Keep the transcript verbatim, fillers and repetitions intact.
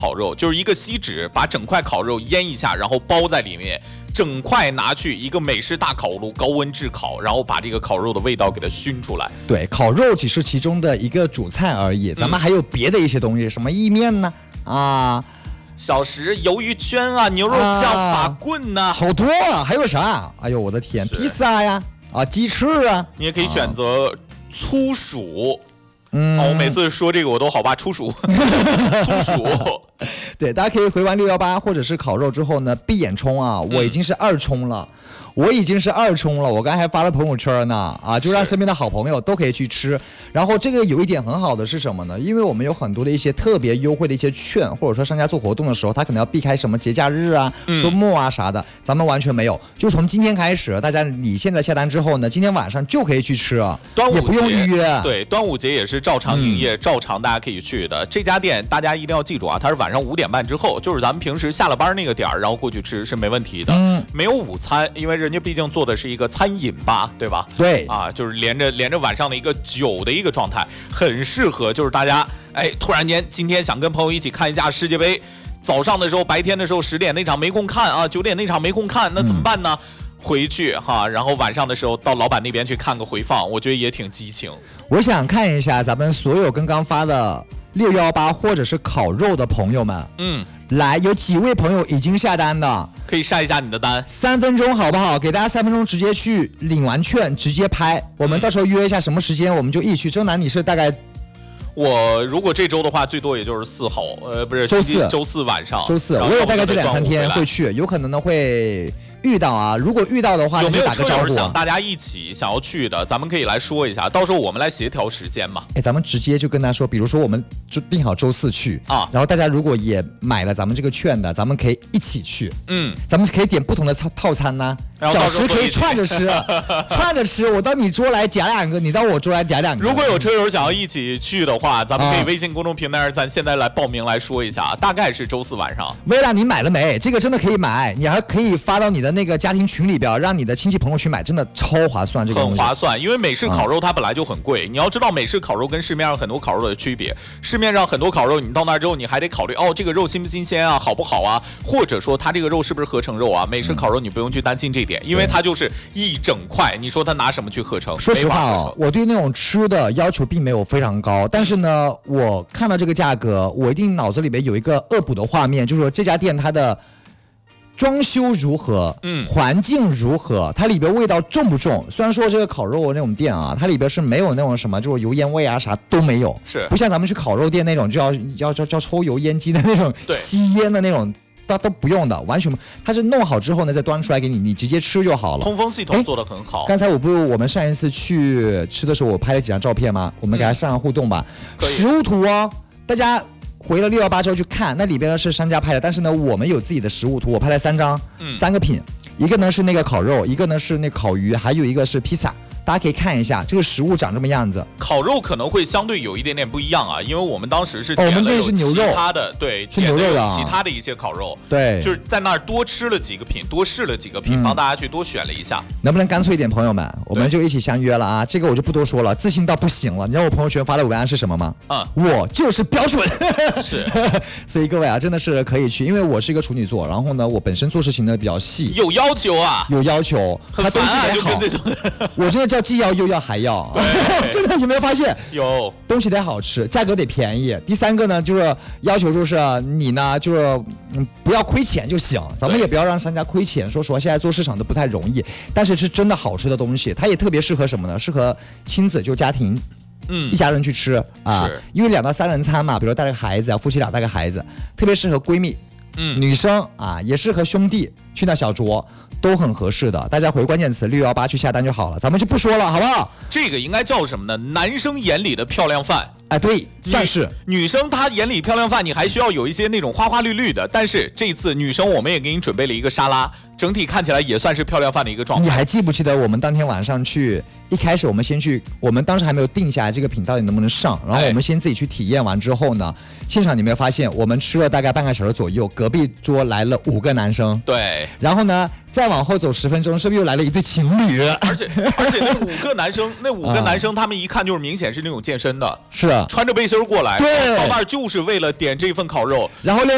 烤肉，就是一个锡纸把整块烤肉腌一下，然后包在里面，整块拿去一个美式大烤炉高温炙烤，然后把这个烤肉的味道给它熏出来。 对，烤肉只是其中的一个主菜而已，咱们还有别的一些东西，什么意面呢？啊， 小食、鱿鱼圈啊，牛肉酱、啊、法棍呐、啊， 好多啊！还有啥？哎呦，我的天，披萨呀，啊，鸡翅啊， 你也可以选择粗薯。嗯、哦，我每次说这个我都好怕出薯，粗薯。 对，大家可以回完六一八或者是烤肉之后呢，闭眼冲啊！我已经是二冲了。嗯，我已经是二冲了，我刚才还发了朋友圈呢，啊，就让身边的好朋友都可以去吃。然后这个有一点很好的是什么呢？因为我们有很多的一些特别优惠的一些券，或者说商家做活动的时候，他可能要避开什么节假日啊、周末啊啥的，咱们完全没有。就从今天开始，大家你现在下单之后呢，今天晚上就可以去吃啊， 端午节也不用预约。 对，端午节也是照常营业，嗯、照常大家可以去的。这家店大家一定要记住啊，它是晚上五点半之后，就是咱们平时下了班那个点儿，然后过去吃是没问题的。嗯，没有午餐，因为人家毕竟做的是一个餐饮吧，对吧？ 对啊，就是连着连着晚上的一个酒的一个状态，很适合就是大家哎，突然间今天想跟朋友一起看一下世界杯，早上的时候白天的时候十点那场没空看啊，九点那场没空看，那怎么办呢？嗯，回去哈，然后晚上的时候到老板那边去看个回放，我觉得也挺激情。 我想看一下咱们所有刚刚发的六一八或者是烤肉的朋友们，嗯，来，有几位朋友已经下单的， 可以晒一下你的单， 三分钟好不好？给大家三分钟直接去领完券直接拍，我们到时候约一下什么时间，我们就一起去。周南你是大概？ 我如果这周的话，最多也就是四号，呃，不是周四， 周四晚上， 周四，我也大概这两三天会去，有可能呢会遇到啊。如果遇到的话， 有没有打个招呼、啊、 想大家一起想要去的，咱们可以来说一下，到时候我们来协调时间嘛。 哎，咱们直接就跟他说，比如说我们就定好周四去啊，然后大家如果也买了咱们这个券的，咱们可以一起去。嗯，咱们可以点不同的套套餐呢、啊，小食可以串着吃，串着吃。我到你桌来夹两个，你到我桌来夹两个。 如果有车友想要一起去的话，咱们可以微信公众平台上，咱现在来报名来说一下，大概是周四晚上。 薇拉，你买了没？这个真的可以买，你还可以发到你的那个家庭群里边，让你的亲戚朋友去买，真的超划算。这个很划算，因为美式烤肉它本来就很贵。嗯、你要知道，美式烤肉跟市面上很多烤肉的区别。市面上很多烤肉，你到那之后，你还得考虑哦，这个肉新不新鲜啊，好不好啊，或者说它这个肉是不是合成肉啊？美式烤肉你不用去担心这点，嗯、因为它就是一整块。你说它拿什么去合成？ 说实话哦，我对那种吃的要求并没有非常高，但是呢，我看到这个价格，我一定脑子里面有一个恶补的画面，就是说这家店它的装修如何，嗯，环境如何，它里边味道重不重？虽然说这个烤肉那种店啊，它里边是没有那种什么，就是油烟味啊啥都没有， 是不像咱们去烤肉店那种就要要要要抽油烟机的那种吸烟的那种。都都不用的，完全它是弄好之后呢，再端出来给你，你直接吃就好了。 通风系统做得很好。 刚才我不是我们上一次去吃的时候，我拍了几张照片吗？我们给它上上互动吧。嗯、实物图哦，大家回了六一八之后去看，那里边呢是商家拍的，但是呢我们有自己的实物图，我拍了三张，嗯、三个品，一个呢是那个烤肉，一个呢是那烤鱼，还有一个是披萨。大家可以看一下这个食物长这么样子， 烤肉可能会相对有一点点不一样啊，因为我们当时是点了有其他的，对， 是牛肉的， 其他的一些烤肉， 对， 就是在那儿多吃了几个品，多试了几个品，帮大家去多选了一下。 能不能干脆一点，朋友们，我们就一起相约了啊！这个我就不多说了，自信到不行了。你知道我朋友圈发的文案是什么吗？嗯，我就是标准。 是， 所以各位啊，真的是可以去，因为我是一个处女座，然后呢，我本身做事情呢比较细， 有要求啊， 有要求， 很烦啊，就跟这种， 我真的叫既要又要还要，真的有没有发现？ 有， 东西得好吃，价格得便宜。第三个呢，就是要求就是你呢，就是嗯不要亏钱就行，咱们也不要让商家亏钱。说实话，现在做市场都不太容易，但是是真的好吃的东西，它也特别适合什么呢？适合亲子，就家庭。嗯，一家人去吃啊，因为两到三人餐嘛，比如带个孩子啊，夫妻俩带个孩子，特别适合闺蜜，嗯，女生啊，也适合兄弟去那小桌，都很合适的。大家回关键词六一八去下单就好了，咱们就不说了，好不好？ 这个应该叫什么呢？男生眼里的漂亮饭。 哎，对，算是女生她眼里漂亮饭，你还需要有一些那种花花绿绿的。但是这次女生我们也给你准备了一个沙拉，整体看起来也算是漂亮饭的一个状态。 你还记不记得我们当天晚上去？一开始我们先去，我们当时还没有定下来这个品到底能不能上，然后我们先自己去体验完之后呢，现场你没有发现，我们吃了大概半个小时左右，隔壁桌来了五个男生， 对， 然后呢，再往后走十分钟，是不是又来了一对情侣？ 而且而且那五个男生，那五个男生他们一看就是明显是那种健身的， 是穿着背心过来， 对， 到那儿就是为了点这份烤肉， 然后呢。